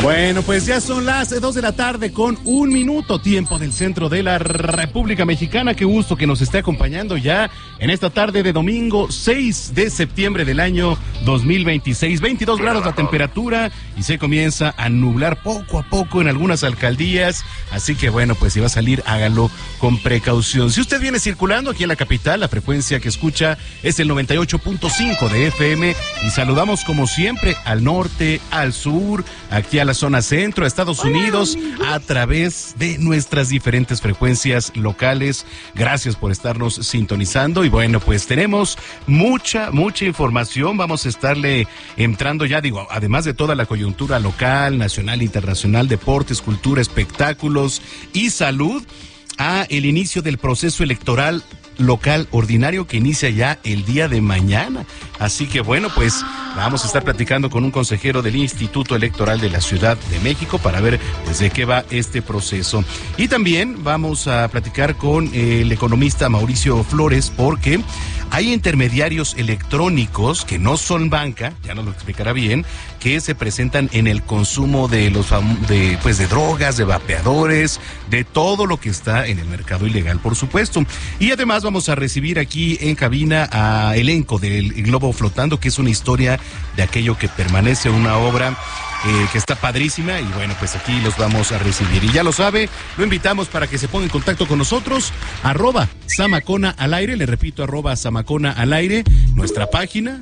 Bueno, pues ya son las 2 de la tarde con 1 minuto, tiempo del centro de la República Mexicana. Qué gusto que nos esté acompañando ya en esta tarde de domingo 6 de septiembre del año 2026. 22 grados la temperatura y se comienza a nublar poco a poco en algunas alcaldías. Así que bueno, pues si va a salir, hágalo con precaución. Si usted viene circulando aquí en la capital, la frecuencia que escucha es el 98.5 de FM y saludamos como siempre al norte, al sur, aquí a la zona centro, a Estados Unidos, a través de nuestras diferentes frecuencias locales. Gracias por estarnos sintonizando y bueno, pues tenemos mucha información. Vamos a estarle entrando ya, además de toda la coyuntura local, nacional, internacional, deportes, cultura, espectáculos y salud, a el inicio del proceso electoral local ordinario que inicia ya el día de mañana. Así que bueno, pues vamos a estar platicando con un consejero del Instituto Electoral de la Ciudad de México para ver pues de qué va este proceso. Y también vamos a platicar con el economista Mauricio Flores, porque hay intermediarios electrónicos que no son banca, ya nos lo explicará bien, que se presentan en el consumo de de drogas, de vapeadores, de todo lo que está en el mercado ilegal, por supuesto. Y además vamos a recibir aquí en cabina a elenco del Globo Flotando, que es una historia de aquello que permanece, una obra que está padrísima y bueno, pues aquí los vamos a recibir. Y ya lo sabe, lo invitamos para que se ponga en contacto con nosotros, @Zamacona al aire, le repito, @Zamacona al aire, nuestra página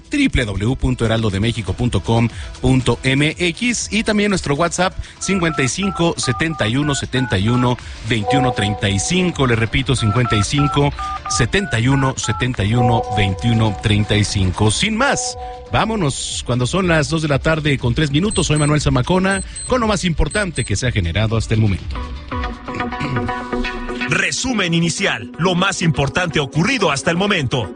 www.heraldodemexico.com.mx y también nuestro WhatsApp 55 71 71 21 35, le repito, 55 71 71 21 35. Sin más, vámonos cuando son las 2 de la tarde con 3 minutos. Soy Manuel Zamacona con lo más importante que se ha generado hasta el momento. Resumen inicial, lo más importante ocurrido hasta el momento.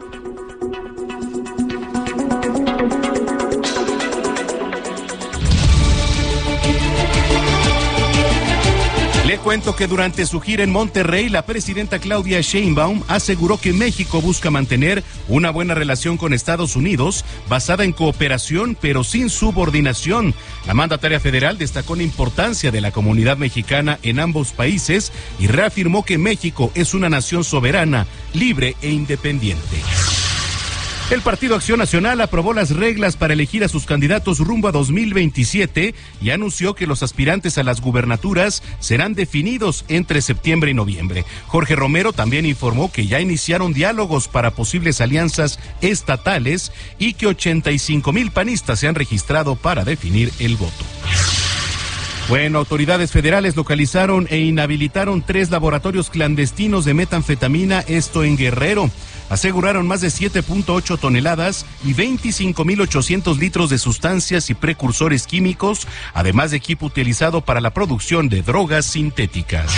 Le cuento que durante su gira en Monterrey, la presidenta Claudia Sheinbaum aseguró que México busca mantener una buena relación con Estados Unidos, basada en cooperación pero sin subordinación. La mandataria federal destacó la importancia de la comunidad mexicana en ambos países y reafirmó que México es una nación soberana, libre e independiente. El Partido Acción Nacional aprobó las reglas para elegir a sus candidatos rumbo a 2027 y anunció que los aspirantes a las gubernaturas serán definidos entre septiembre y noviembre. Jorge Romero también informó que ya iniciaron diálogos para posibles alianzas estatales y que 85,000 panistas se han registrado para definir el voto. Bueno, autoridades federales localizaron e inhabilitaron 3 laboratorios clandestinos de metanfetamina, esto en Guerrero. Aseguraron más de 7.8 toneladas y 25,800 litros de sustancias y precursores químicos, además de equipo utilizado para la producción de drogas sintéticas.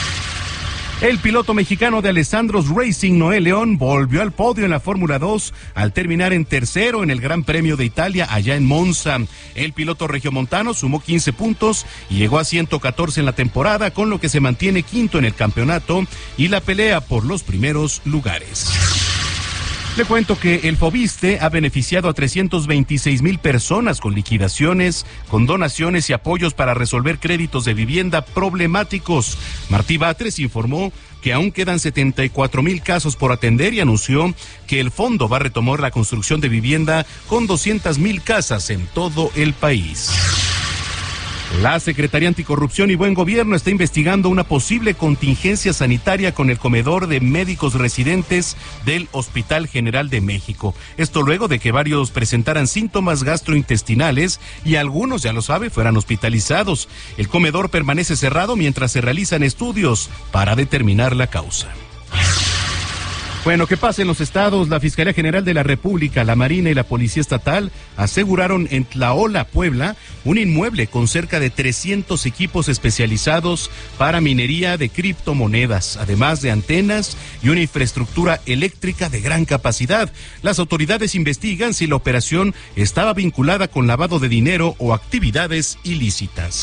El piloto mexicano de Alessandro's Racing, Noé León, volvió al podio en la Fórmula 2 al terminar en tercero en el Gran Premio de Italia allá en Monza. El piloto regiomontano sumó 15 puntos y llegó a 114 en la temporada, con lo que se mantiene quinto en el campeonato y la pelea por los primeros lugares. Le cuento que el Fobiste ha beneficiado a 326,000 personas con liquidaciones, con donaciones y apoyos para resolver créditos de vivienda problemáticos. Martí Batres informó que aún quedan 74,000 casos por atender y anunció que el fondo va a retomar la construcción de vivienda con 200,000 casas en todo el país. La Secretaría Anticorrupción y Buen Gobierno está investigando una posible contingencia sanitaria con el comedor de médicos residentes del Hospital General de México. Esto luego de que varios presentaran síntomas gastrointestinales y algunos, ya lo sabe, fueran hospitalizados. El comedor permanece cerrado mientras se realizan estudios para determinar la causa. Bueno, ¿qué pasa en los estados? La Fiscalía General de la República, la Marina y la Policía Estatal aseguraron en Tlaola, Puebla, un inmueble con cerca de 300 equipos especializados para minería de criptomonedas, además de antenas y una infraestructura eléctrica de gran capacidad. Las autoridades investigan si la operación estaba vinculada con lavado de dinero o actividades ilícitas.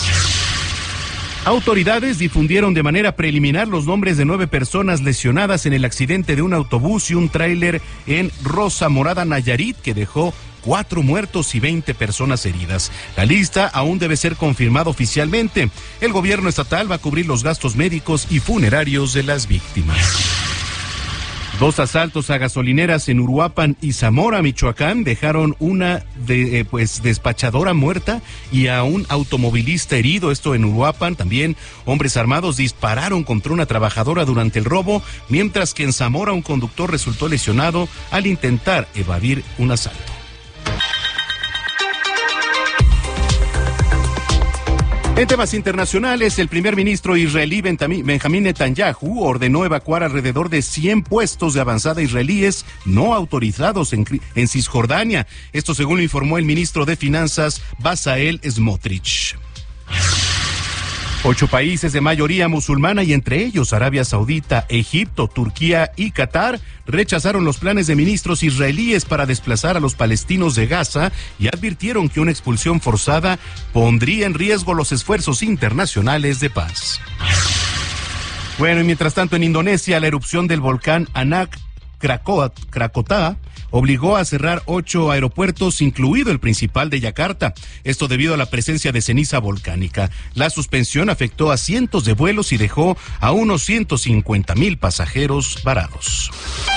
Autoridades difundieron de manera preliminar los nombres de 9 personas lesionadas en el accidente de un autobús y un tráiler en Rosa Morada, Nayarit, que dejó 4 muertos y 20 personas heridas. La lista aún debe ser confirmada oficialmente. El gobierno estatal va a cubrir los gastos médicos y funerarios de las víctimas. 2 asaltos a gasolineras en Uruapan y Zamora, Michoacán, dejaron una despachadora muerta y a un automovilista herido. Esto en Uruapan. También hombres armados dispararon contra una trabajadora durante el robo, mientras que en Zamora un conductor resultó lesionado al intentar evadir un asalto. En temas internacionales, el primer ministro israelí Benjamín Netanyahu ordenó evacuar alrededor de 100 puestos de avanzada israelíes no autorizados en Cisjordania. Esto según lo informó el ministro de Finanzas, Bezalel Smotrich. 8 países de mayoría musulmana y entre ellos Arabia Saudita, Egipto, Turquía y Qatar rechazaron los planes de ministros israelíes para desplazar a los palestinos de Gaza y advirtieron que una expulsión forzada pondría en riesgo los esfuerzos internacionales de paz. Bueno, y mientras tanto en Indonesia, la erupción del volcán Anak Krakatoa obligó a cerrar 8 aeropuertos, incluido el principal de Yakarta. Esto debido a la presencia de ceniza volcánica. La suspensión afectó a cientos de vuelos y dejó a unos 150,000 pasajeros varados.